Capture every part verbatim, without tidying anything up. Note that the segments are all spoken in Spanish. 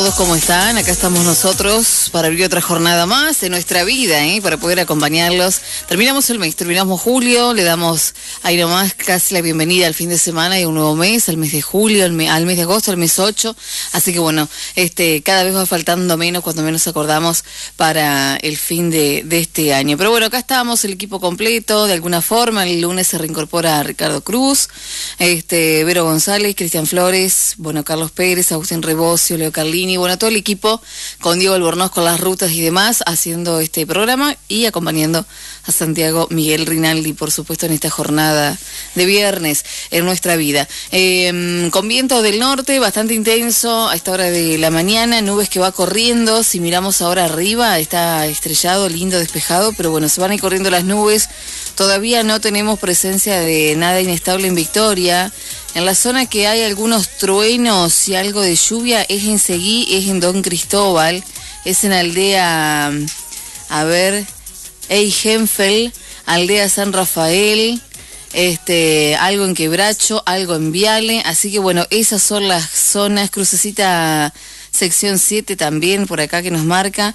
Todos, ¿cómo están? Acá estamos nosotros para abrir otra jornada más de nuestra vida, ¿eh? Para poder acompañarlos. Terminamos el mes, terminamos julio, le damos ahí nomás casi la bienvenida al fin de semana y un nuevo mes, al mes de julio, al mes, al mes de agosto, al mes ocho. Así que bueno, este cada vez va faltando menos cuando menos acordamos para el fin de, de este año. Pero bueno, acá estamos, el equipo completo, de alguna forma. El lunes se reincorpora Ricardo Cruz, este Vero González, Cristian Flores, bueno, Carlos Pérez, Agustín Rebocio, Leo Carlini. Y bueno, todo el equipo con Diego Albornoz con las rutas y demás haciendo este programa y acompañando a Santiago Miguel Rinaldi, por supuesto, en esta jornada de viernes en nuestra vida. Eh, con viento del norte bastante intenso a esta hora de la mañana, nubes que va corriendo. Si miramos ahora arriba está estrellado, lindo, despejado, pero bueno, se van a ir corriendo las nubes. Todavía no tenemos presencia de nada inestable en Victoria. En la zona que hay algunos truenos y algo de lluvia es en Seguí, es en Don Cristóbal, es en aldea, a ver, Eigenfeld, aldea San Rafael, este, algo en Quebracho, algo en Viale. Así que bueno, esas son las zonas. Crucecita sección siete también por acá que nos marca.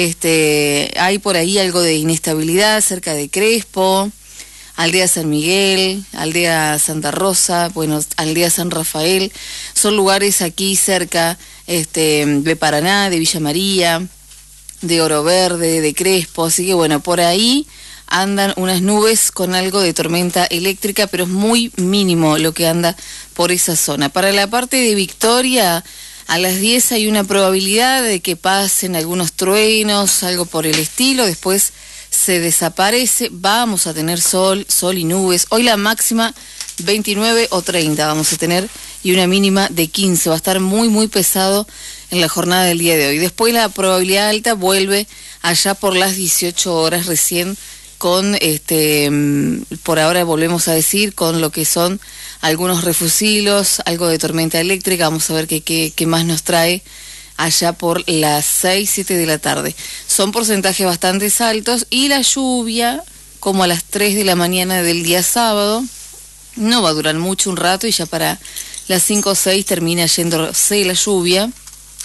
Este, hay por ahí algo de inestabilidad cerca de Crespo. Aldea San Miguel, Aldea Santa Rosa, bueno, Aldea San Rafael, son lugares aquí cerca este, de Paraná, de Villa María, de Oro Verde, de Crespo, así que bueno, por ahí andan unas nubes con algo de tormenta eléctrica, pero es muy mínimo lo que anda por esa zona. Para la parte de Victoria, a las diez hay una probabilidad de que pasen algunos truenos, algo por el estilo, después se desaparece, vamos a tener sol, sol y nubes. Hoy la máxima veintinueve o treinta vamos a tener y una mínima de quince. Va a estar muy muy pesado en la jornada del día de hoy. Después la probabilidad alta vuelve allá por las dieciocho horas recién con, este por ahora volvemos a decir, con lo que son algunos refusilos, algo de tormenta eléctrica. Vamos a ver qué, qué, qué más nos trae allá por las seis, siete de la tarde. Son porcentajes bastante altos y la lluvia, como a las tres de la mañana del día sábado, no va a durar mucho, un rato, y ya para las cinco o seis termina yéndose la lluvia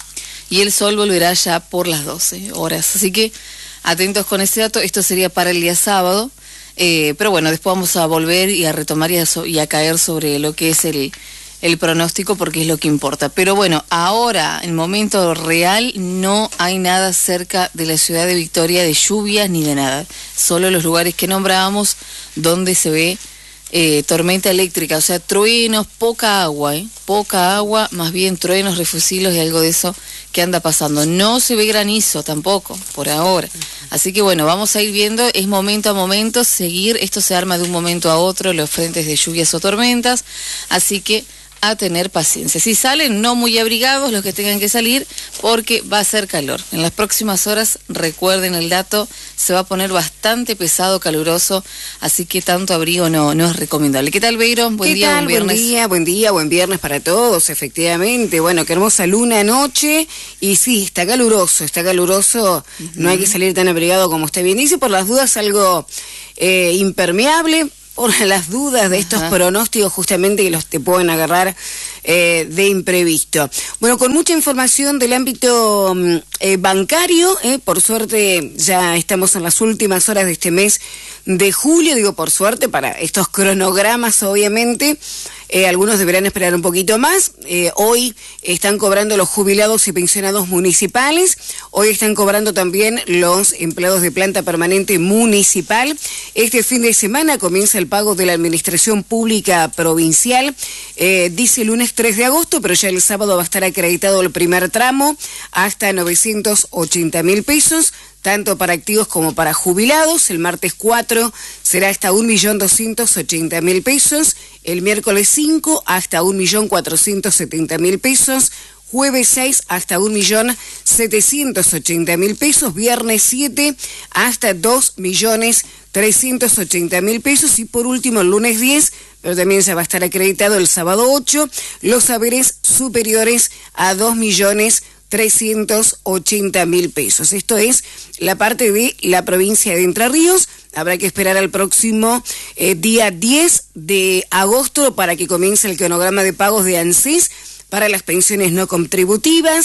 y el sol volverá ya por las doce horas. Así que atentos con ese dato, esto sería para el día sábado, eh, pero bueno, después vamos a volver y a retomar y a, so y a caer sobre lo que es el... el pronóstico, porque es lo que importa. Pero bueno, ahora, en momento real, no hay nada cerca de la ciudad de Victoria de lluvias ni de nada. Solo los lugares que nombrábamos donde se ve eh, tormenta eléctrica, o sea, truenos, poca agua, ¿eh? Poca agua, más bien truenos, refusilos y algo de eso que anda pasando. No se ve granizo tampoco, por ahora. Así que bueno, vamos a ir viendo, es momento a momento, seguir, esto se arma de un momento a otro, los frentes de lluvias o tormentas, así que a tener paciencia. Si salen, no muy abrigados los que tengan que salir, porque va a ser calor. En las próximas horas, recuerden el dato, se va a poner bastante pesado, caluroso, así que tanto abrigo no, no es recomendable. ¿Qué tal, Beiro? Buen ¿Qué día, tal? buen viernes. Buen día, buen día, buen viernes para todos, efectivamente. Bueno, qué hermosa luna anoche, y sí, está caluroso, está caluroso, uh-huh. No hay que salir tan abrigado como usted bien dice, por las dudas algo eh, impermeable, por las dudas de estos Ajá. pronósticos justamente que los te pueden agarrar eh, de imprevisto. Bueno, con mucha información del ámbito eh, bancario, eh, por suerte ya estamos en las últimas horas de este mes de julio, digo por suerte para estos cronogramas obviamente. Eh, algunos deberán esperar un poquito más. Eh, hoy están cobrando los jubilados y pensionados municipales. Hoy están cobrando también los empleados de planta permanente municipal. Este fin de semana comienza el pago de la administración pública provincial. Eh, dice el lunes tres de agosto, pero ya el sábado va a estar acreditado el primer tramo hasta novecientos ochenta mil pesos. Tanto para activos como para jubilados. El martes cuatro será hasta un millón doscientos ochenta mil pesos. El miércoles cinco hasta un millón cuatrocientos setenta mil pesos. Jueves seis hasta un millón setecientos ochenta mil pesos. Viernes siete hasta dos millones trescientos ochenta mil pesos. Y por último el lunes diez, pero también se va a estar acreditado el sábado ocho, los saberes superiores a dos millones trescientos ochenta mil pesos. Esto es la parte de la provincia de Entre Ríos. Habrá que esperar al próximo eh, día diez de agosto para que comience el cronograma de pagos de ANSES para las pensiones no contributivas,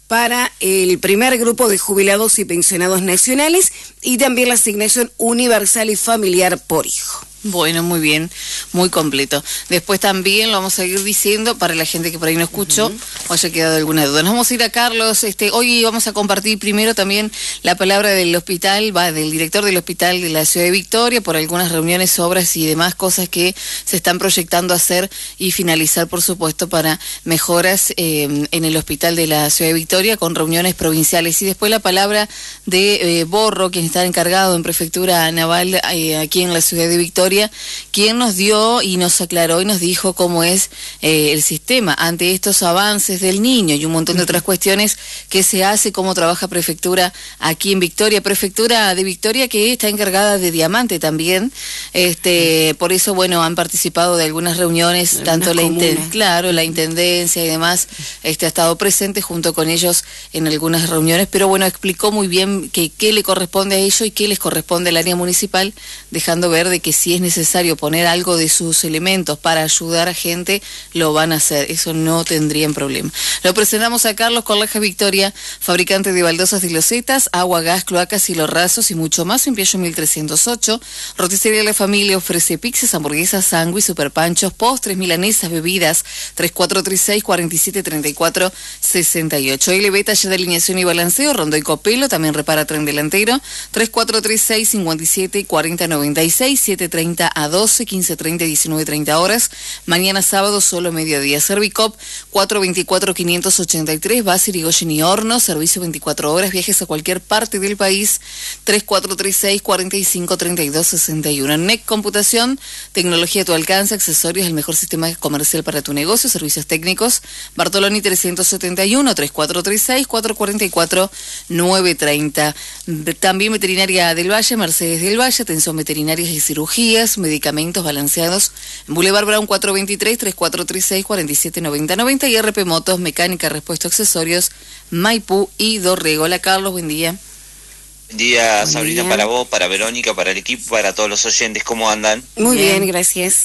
para el primer grupo de jubilados y pensionados nacionales y también la asignación universal y familiar por hijo. Bueno, muy bien, muy completo. Después también lo vamos a ir diciendo para la gente que por ahí no escuchó uh-huh. o haya quedado alguna duda. Nos vamos a ir a Carlos. Este, hoy vamos a compartir primero también la palabra del hospital, va, del director del hospital de la ciudad de Victoria, por algunas reuniones, obras y demás cosas que se están proyectando hacer y finalizar, por supuesto, para mejoras eh, en el hospital de la ciudad de Victoria con reuniones provinciales. Y después la palabra de eh, Borro, quien está encargado en Prefectura Naval eh, aquí en la ciudad de Victoria, quien nos dio y nos aclaró y nos dijo cómo es eh, el sistema ante estos avances del niño y un montón de otras cuestiones que se hace, cómo trabaja Prefectura aquí en Victoria, Prefectura de Victoria que está encargada de Diamante también, este, por eso bueno han participado de algunas reuniones, algunas tanto la inten- claro, la intendencia y demás, este ha estado presente junto con ellos en algunas reuniones, pero bueno, explicó muy bien que qué le corresponde a ellos y qué les corresponde al área municipal, dejando ver de que si es necesario poner algo de sus elementos para ayudar a gente, lo van a hacer, eso no tendrían problema. Lo presentamos a Carlos Corleja Victoria, fabricante de baldosas de losetas, agua, gas, cloacas, hilos y mucho más, en Piaggio mil trescientos ocho. Roticería La Familia ofrece pizzas, hamburguesas, sándwich, superpanchos, postres, milanesas, bebidas. Tres cuatro tres seis, cuatro siete tres cuatro seis ocho. L B, taller de alineación y balanceo, Rondo y Copelo, también repara tren delantero. Tres cuatro tres seis, cinco siete, cuatro cero nueve seis, siete treinta a doce, quince treinta, diecinueve treinta horas. Mañana sábado solo mediodía. Servicop cuatro dos cuatro, cinco ocho tres, Base Irigoyen y Horno, servicio veinticuatro horas, viajes a cualquier parte del país. Tres cuatro tres seis, cuatro cinco, tres dos seis uno. N E C Computación, tecnología a tu alcance, accesorios, el mejor sistema comercial para tu negocio, servicios técnicos. Bartoloni trescientos setenta y uno, tres cuatro tres seis, cuatro cuatro cuatro, nueve tres cero. También Veterinaria del Valle, Mercedes del Valle, atención veterinarias y cirugías, medicamentos balanceados. En Boulevard Brown cuatrocientos veintitrés, tres cuatro tres seis, cuatro siete nueve cero nueve cero y R P Motos, mecánica, repuesto, accesorios, Maipú y Dorrego. Hola Carlos, buen día. Buen día, Buen Sabrina, día. Para vos, para Verónica, para el equipo, para todos los oyentes, ¿cómo andan? Muy bien, Bien. gracias.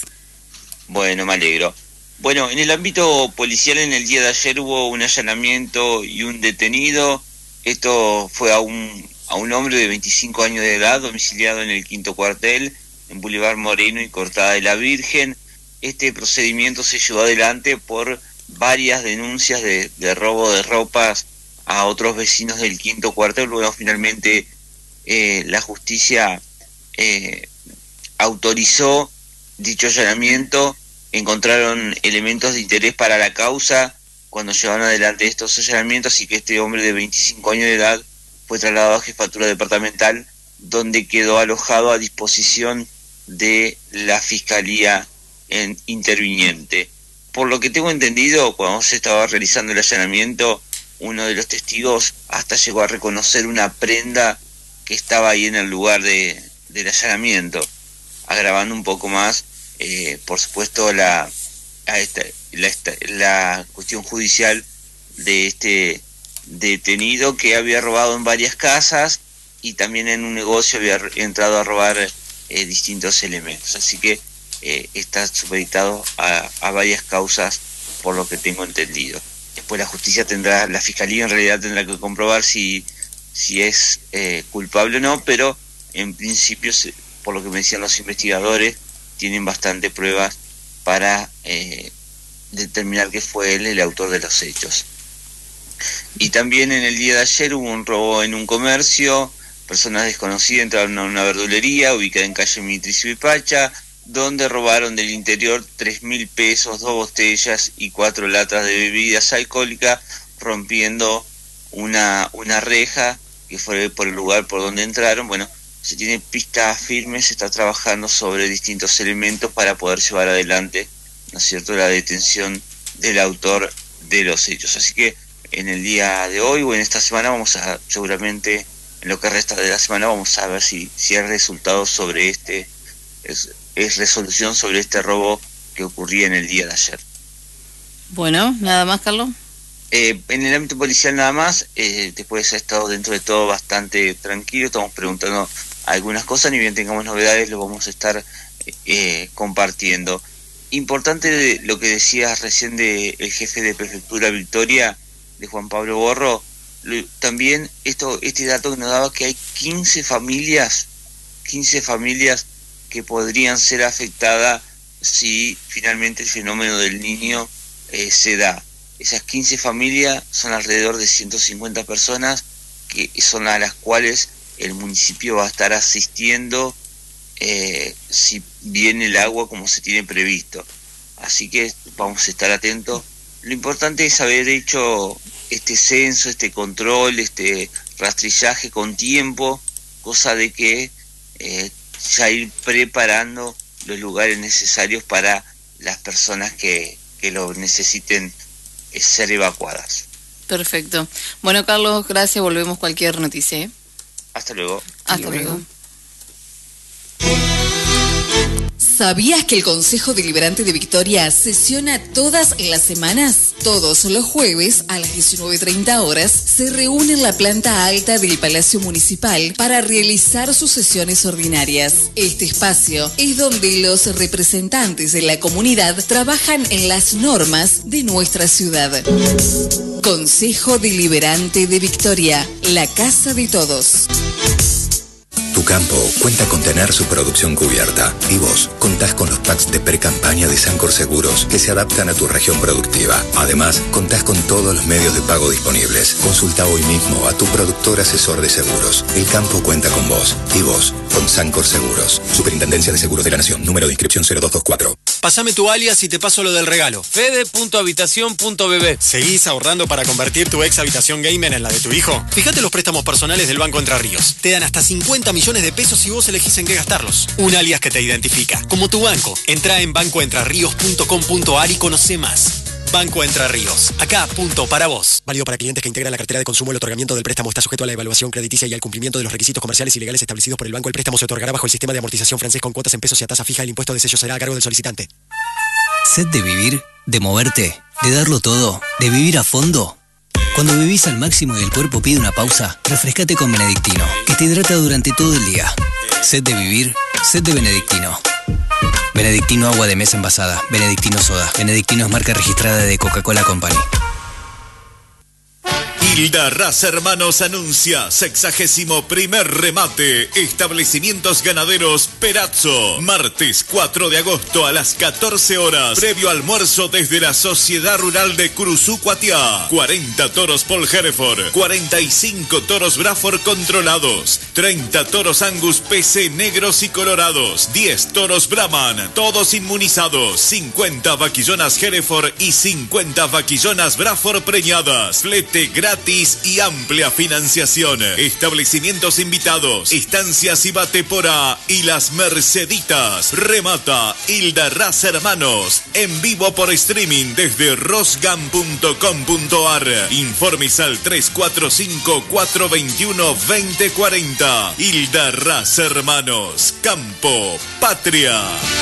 Bueno, me alegro. Bueno, en el ámbito policial en el día de ayer hubo un allanamiento y un detenido. Esto fue a un, a un hombre de veinticinco años de edad, domiciliado en el quinto cuartel, en Boulevard Moreno y Cortada de la Virgen. Este procedimiento se llevó adelante por varias denuncias de, de robo de ropas a otros vecinos del quinto cuartel. Luego finalmente eh, la justicia eh, autorizó dicho allanamiento. Encontraron elementos de interés para la causa cuando llevaron adelante estos allanamientos, y que este hombre de veinticinco años de edad fue trasladado a Jefatura Departamental, donde quedó alojado a disposición de la Fiscalía en interviniente. Por lo que tengo entendido, cuando se estaba realizando el allanamiento, uno de los testigos hasta llegó a reconocer una prenda que estaba ahí en el lugar de, del allanamiento, agravando un poco más, eh, por supuesto, la, a esta, la, esta, la cuestión judicial de este detenido, que había robado en varias casas y también en un negocio había entrado a robar eh, distintos elementos. Así que eh, está supeditado a, a varias causas, por lo que tengo entendido. Después la justicia tendrá, la fiscalía en realidad tendrá que comprobar si, si es eh, culpable o no, pero en principio, por lo que me decían los investigadores, tienen bastante pruebas para eh, determinar que fue él el autor de los hechos. Y también en el día de ayer hubo un robo en un comercio. Personas desconocidas entraron a una verdulería ubicada en calle Mitricio y Pacha, donde robaron del interior tres mil pesos, dos botellas y cuatro latas de bebidas alcohólicas, rompiendo una, una reja que fue por el lugar por donde entraron. Bueno, se tiene pistas firmes, se está trabajando sobre distintos elementos para poder llevar adelante, ¿no es cierto?, la detención del autor de los hechos. Así que en el día de hoy o en esta semana vamos a, seguramente en lo que resta de la semana, vamos a ver si, si hay resultados sobre este, es, es resolución sobre este robo que ocurría en el día de ayer. Bueno, nada más, Carlos. Eh, en el ámbito policial nada más, eh, después ha estado dentro de todo bastante tranquilo, estamos preguntando algunas cosas, ni bien tengamos novedades lo vamos a estar eh, compartiendo. Importante de lo que decías recién de el jefe de Prefectura Victoria, de Juan Pablo Borro, lo, también esto este dato que nos daba que hay quince familias, quince familias que podrían ser afectadas si finalmente el fenómeno del Niño eh, se da. Esas quince familias son alrededor de ciento cincuenta personas, que son a las cuales el municipio va a estar asistiendo eh, si viene el agua como se tiene previsto. Así que vamos a estar atentos. Lo importante es haber hecho este censo, este control, este rastrillaje con tiempo, cosa de que eh, ya ir preparando los lugares necesarios para las personas que, que lo necesiten eh, ser evacuadas. Perfecto. Bueno, Carlos, gracias. Volvemos cualquier noticia, ¿eh? Hasta luego. Hasta luego. ¿Sabías que el Consejo Deliberante de Victoria sesiona todas las semanas? Todos los jueves a las diecinueve treinta horas se reúne en la planta alta del Palacio Municipal para realizar sus sesiones ordinarias. Este espacio es donde los representantes de la comunidad trabajan en las normas de nuestra ciudad. Consejo Deliberante de Victoria, la casa de todos. Tu campo cuenta con tener su producción cubierta y vos contás con los packs de pre-campaña de Sancor Seguros que se adaptan a tu región productiva. Además, contás con todos los medios de pago disponibles. Consulta hoy mismo a tu productor asesor de seguros. El campo cuenta con vos y vos con Sancor Seguros. Superintendencia de Seguros de la Nación. Número de inscripción cero dos dos cuatro. Pásame tu alias y te paso lo del regalo. fede punto habitación punto b b. ¿Seguís ahorrando para convertir tu ex habitación gamer en la de tu hijo? Fíjate los préstamos personales del Banco Entre Ríos. Te dan hasta cincuenta millones de pesos y vos elegís en qué gastarlos. Un alias que te identifica, como tu banco. Entrá en banco entre ríos punto com punto a r y conocé más. Banco Entre Ríos. Acá, punto para vos. Válido para clientes que integran la cartera de consumo. El otorgamiento del préstamo está sujeto a la evaluación crediticia y al cumplimiento de los requisitos comerciales y legales establecidos por el banco. El préstamo se otorgará bajo el sistema de amortización francés con cuotas en pesos y a tasa fija. El impuesto de sello será a cargo del solicitante. ¿Sed de vivir? ¿De moverte? ¿De darlo todo? ¿De vivir a fondo? Cuando vivís al máximo y el cuerpo pide una pausa, refrescate con Benedictino, que te hidrata durante todo el día. ¿Sed de vivir? Sed de Benedictino. Benedictino agua de mesa envasada. Benedictino soda. Benedictino es marca registrada de Coca-Cola Company. Hilda Raz Hermanos anuncia sexagésimo primer remate. Establecimientos ganaderos Perazzo. Martes cuatro de agosto a las catorce horas. Previo almuerzo desde la Sociedad Rural de Curuzú, Cuatiá. cuarenta toros Paul Hereford. cuarenta y cinco toros Braford controlados. treinta toros Angus P C negros y colorados. diez toros Brahman. Todos inmunizados. cincuenta vaquillonas Hereford y cincuenta vaquillonas Braford preñadas. Flete gratis y amplia financiación. Establecimientos invitados. Estancias y Batepora y Las Merceditas. Remata Hilda Raz Hermanos. En vivo por streaming desde rosgam punto com punto a r. Informes al tres cuatro cinco, cuatro dos uno, dos cero cuatro cero. Hilda Raz Hermanos. Campo Patria.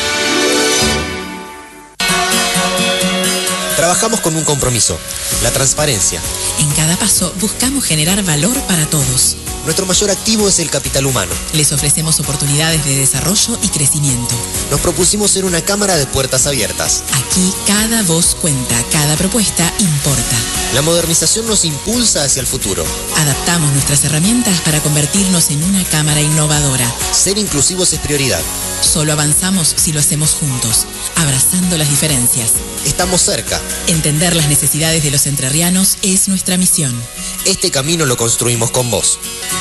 Trabajamos con un compromiso, la transparencia. En cada paso buscamos generar valor para todos. Nuestro mayor activo es el capital humano. Les ofrecemos oportunidades de desarrollo y crecimiento. Nos propusimos ser una cámara de puertas abiertas. Aquí cada voz cuenta, cada propuesta importa. La modernización nos impulsa hacia el futuro. Adaptamos nuestras herramientas para convertirnos en una cámara innovadora. Ser inclusivos es prioridad. Solo avanzamos si lo hacemos juntos, abrazando las diferencias. Estamos cerca. Entender las necesidades de los entrerrianos es nuestra misión. Este camino lo construimos con vos.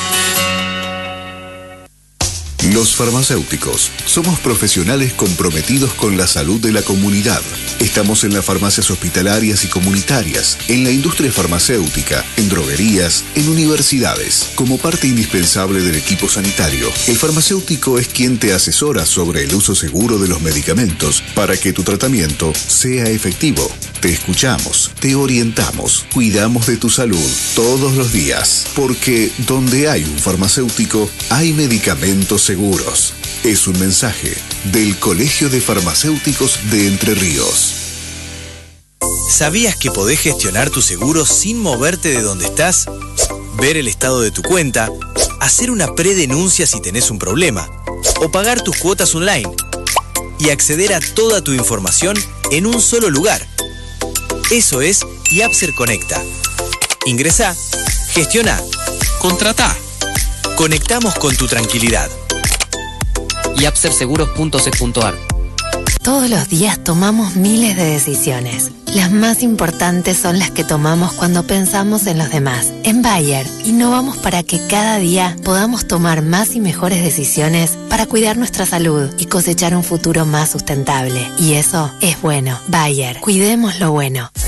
Los farmacéuticos somos profesionales comprometidos con la salud de la comunidad. Estamos en las farmacias hospitalarias y comunitarias, en la industria farmacéutica, en droguerías, en universidades. Como parte indispensable del equipo sanitario, el farmacéutico es quien te asesora sobre el uso seguro de los medicamentos para que tu tratamiento sea efectivo. Te escuchamos, te orientamos, cuidamos de tu salud todos los días, porque donde hay un farmacéutico, hay medicamentos seguros. Es un mensaje del Colegio de Farmacéuticos de Entre Ríos. ¿Sabías que podés gestionar tu seguro sin moverte de donde estás? Ver el estado de tu cuenta, hacer una predenuncia si tenés un problema, o pagar tus cuotas online, y acceder a toda tu información en un solo lugar. Eso es Yapser Conecta. Ingresá Gestiona. Contratá. Conectamos con tu tranquilidad. y apserseguros punto c punto a r. Todos los días tomamos miles de decisiones. Las más importantes son las que tomamos cuando pensamos en los demás. En Bayer, innovamos para que cada día podamos tomar más y mejores decisiones para cuidar nuestra salud y cosechar un futuro más sustentable. Y eso es bueno. Bayer, cuidemos lo bueno.